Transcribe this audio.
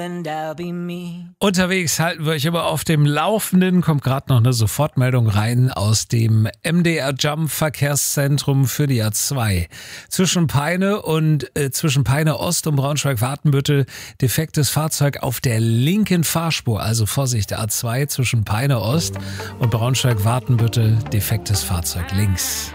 Unterwegs halten wir euch aber auf dem Laufenden. Kommt gerade noch eine Sofortmeldung rein aus dem MDR Jump Verkehrszentrum für die A2. Zwischen Peine Ost und Braunschweig-Wartenbüttel defektes Fahrzeug auf der linken Fahrspur. Also Vorsicht, A2 zwischen Peine Ost und Braunschweig-Wartenbüttel defektes Fahrzeug links.